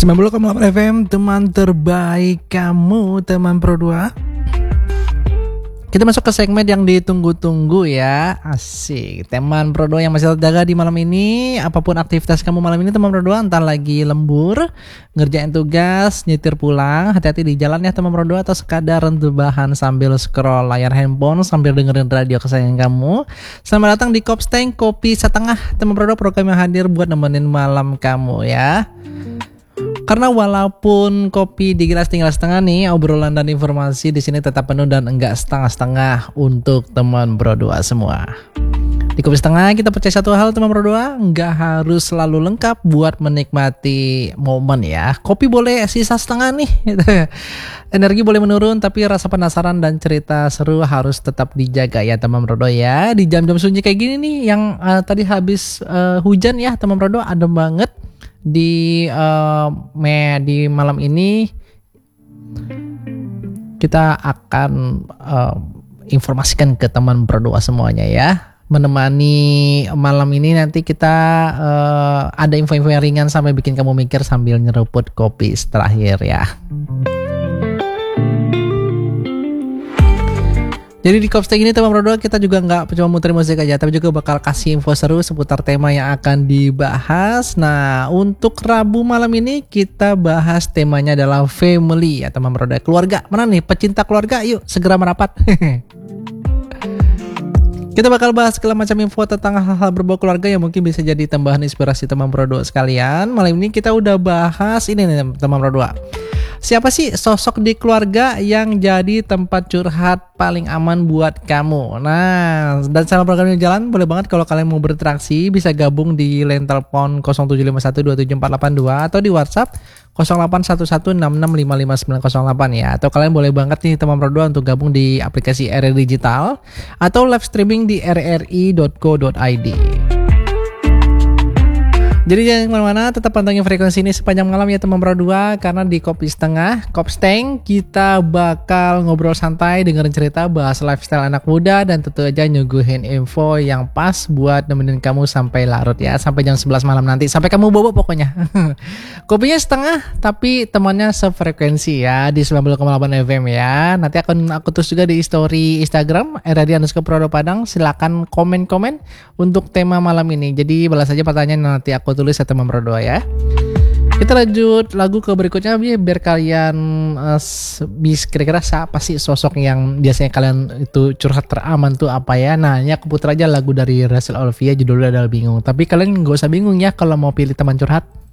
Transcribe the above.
90,8 FM, teman terbaik kamu, teman Pro 2. Kita masuk ke segmen yang ditunggu-tunggu ya. Asik, teman Pro 2 yang masih terjaga di malam ini. Apapun aktivitas kamu malam ini teman Pro 2, entah lagi lembur, ngerjain tugas, nyetir pulang, hati-hati di jalan ya teman Pro 2, atau sekadar rebahan sambil scroll layar handphone sambil dengerin radio kesayangan kamu. Selamat datang di Kopsteng Kopi Setengah teman Pro 2, program yang hadir buat nemenin malam kamu ya. Karena walaupun kopi di gelas tinggal setengah nih, obrolan dan informasi di sini tetap penuh dan enggak setengah-setengah untuk teman Pro 2 semua. Di Kopi Setengah kita percaya satu hal teman Pro 2, enggak harus selalu lengkap buat menikmati momen ya. Kopi boleh sisa setengah nih. Energi boleh menurun, tapi rasa penasaran dan cerita seru harus tetap dijaga ya teman Pro 2 ya. Di jam-jam sunyi kayak gini nih, yang tadi habis hujan ya teman Pro 2, adem banget. Di malam ini kita akan informasikan ke teman Pro 2 semuanya ya. Menemani malam ini nanti kita ada info-info yang ringan sampai bikin kamu mikir sambil nyeruput kopi terakhir ya. Jadi di Kopsteng ini teman Pro 2 kita juga nggak cuma muter musik aja, tapi juga bakal kasih info seru seputar tema yang akan dibahas. Nah untuk Rabu malam ini kita bahas temanya adalah family ya teman Pro 2, keluarga. Mana nih pecinta keluarga? Yuk segera merapat. Kita bakal bahas segala macam info tentang hal-hal berbau keluarga yang mungkin bisa jadi tambahan inspirasi teman Pro 2 sekalian. Malam ini kita udah bahas ini nih teman Pro 2. Siapa sih sosok di keluarga yang jadi tempat curhat paling aman buat kamu? Nah, dan selama program ini jalan, boleh banget kalau kalian mau berinteraksi bisa gabung di line telepon 0751274482 atau di WhatsApp 081166555908 ya. Atau kalian boleh banget nih teman Pro 2 untuk gabung di aplikasi RRI Digital atau live streaming di rri.co.id. Jadi jangan kemana-mana, tetap pantengin frekuensi ini sepanjang malam ya teman Pro 2. Karena di Kopi Setengah, Kopsteng, kita bakal ngobrol santai, dengerin cerita, bahas lifestyle anak muda, dan tentu aja nyuguhin info yang pas buat nemenin kamu sampai larut ya. Sampai jam 11 malam nanti, sampai kamu bobo pokoknya. Kopinya setengah, tapi temannya sefrekuensi ya, di 90,8 FM ya. Nanti akan aku tulis juga di story Instagram, @radio_pro2 Padang. Silakan komen-komen untuk tema malam ini. Jadi balas aja pertanyaan nanti aku tulis ya teman Pro 2 ya. Kita lanjut lagu ke berikutnya biar kalian bisa kira-kira siapa sih sosok yang biasanya kalian itu curhat teraman tuh apa ya. Nah ini aku putar aja lagu dari Rachel Olivia, judulnya adalah Bingung. Tapi kalian gak usah bingung ya kalau mau pilih teman curhat.